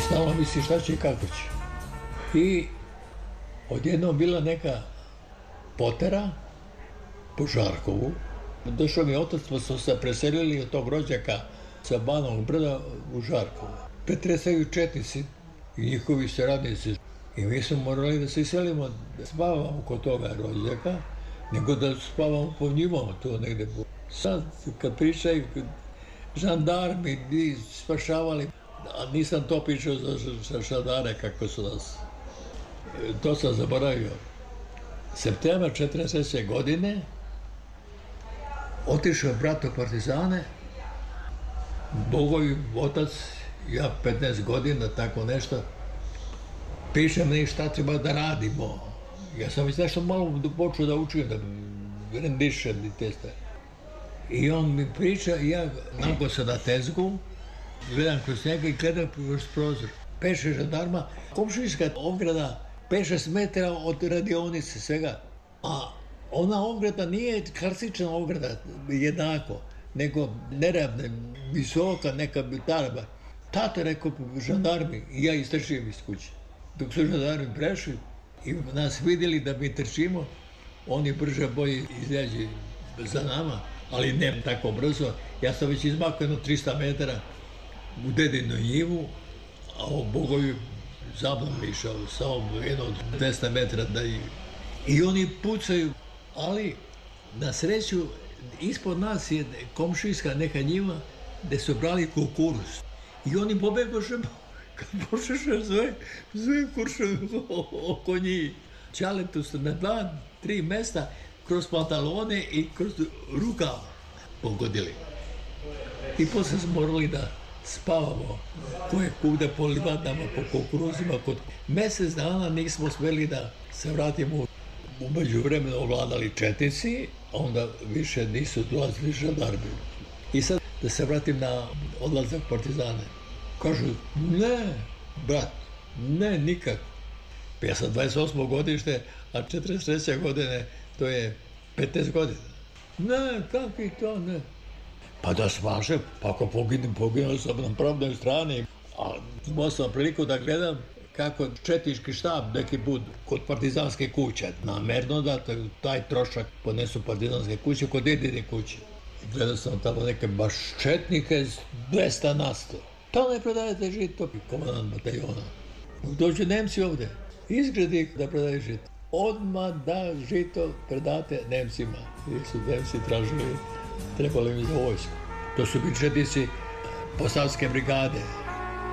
stalno misli šta će i kako će. I odjednom bila neka potera po Žarkovu. Došao mi otac, pa su se preselili od tog rođaka sa Banovog brda u Žarkovu. Pretresaju četnici i njihovi saradnici. I mi smo morali da se iselimo, da spavamo kod toga rođaka, nego da spavamo po njima, to negde. Sad, kad pričaju, žandarmi spašavali, a nisam to pričao za žandare kako su nas. To sam zaboravio. Septembar 1943. godine otišao brat u partizane, Bogovi otac, ja 15 godina, tako nešto, piše mi šta treba da radimo. Ja sam već nešto malo počeo da učim, da rendišem i te stvari. I on mi priča, ja nago se na tezgu, gledam kroz njega i gledam kroz prozor. Peše žandarma, komšijska ograda, 5-6 metara od radionice, svega. A ona ograda nije klasična ograda, jednako, nego neravna, visoka, neka tarba. Tata, rekao, žandarmi, i ja istrčim iz kuće. Dok su žandarmi prešli i nas vidjeli da mi trčimo, oni brže bolje izlađe za nama, ali ne tako brzo. Ja sam već izmakao jedno 300 metara u dedinu njivu, a o Bogovi za mnom išao, samo jedno 200 metara da i oni pucaju, ali na sreću ispod nas je komšijska neka njiva gde su brali kukuruz. I oni pobegoše, kad pošeše sve kuršove oko njih. Čaletu su na 2-3 mesta kroz pantalone i kroz rukav pogodili. I posle smo morali da spavamo koje kude po livadama, po kukuruzima. Mesec dana nismo smeli da se vratimo. Umeđu vremena ovladali četnici, a onda više nisu dolazili žandarmi. I sad da se vratim na odlazak partizane. Kažu, ne, brat, ne, nikako. Pa ja sam 28. godište, a 43. godine, to je 15 godina. Ne, kako i to, ne. Pa da smažem, pa ako poginuo sam na pravnoj strani, a imao sam priliku da gledam kako četnički štab neki put kod partizanske kuće, namerno da taj trošak ponesu partizanske kuće kod dedine kuće. Gledao sam tamo neke baš četnike 200 na 100. To ne predajete žito, komandant bataljona. Dođu Nemci ovde, izgradi da predaje žito. Odmah da žito predate Nemcima. Jer su Nemci tražili, trebali mi za vojsku. To su bili četnici Posavske brigade.